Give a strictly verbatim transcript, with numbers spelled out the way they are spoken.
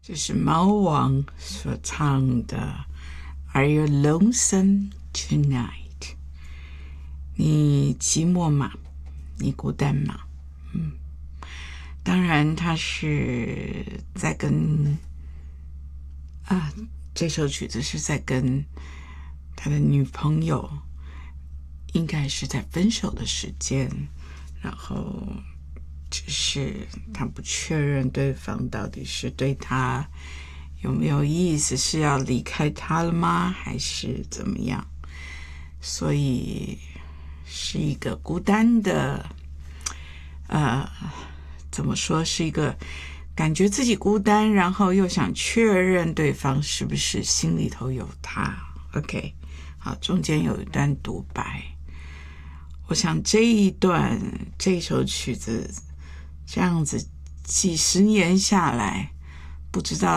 这是猫王所唱的 Are you lonesome tonight？ 你寂寞吗？你孤单吗？嗯，当然他是在跟啊，这首曲子是在跟他的女朋友，应该是在分手的时间，然后只是他不确认对方到底是对他有没有意思，是要离开他了吗，还是怎么样？所以是一个孤单的，呃，怎么说，是一个感觉自己孤单，然后又想确认对方是不是心里头有他。 OK， 好，中间有一段独白，我想这一段这首曲子这样子几十年下来，不知道